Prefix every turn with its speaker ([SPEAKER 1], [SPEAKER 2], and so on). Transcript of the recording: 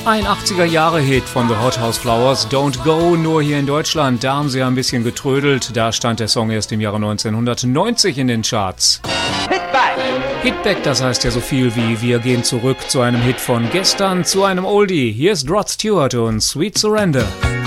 [SPEAKER 1] Ein 80er-Jahre-Hit von The Hot House Flowers, Don't Go, nur hier in Deutschland. Da haben sie ein bisschen getrödelt. Da stand der Song erst im Jahre 1990 in den Charts.
[SPEAKER 2] Hitback!
[SPEAKER 1] Hitback, das heißt ja so viel wie wir gehen zurück zu einem Hit von gestern, zu einem Oldie. Hier ist Rod Stewart und Sweet Surrender.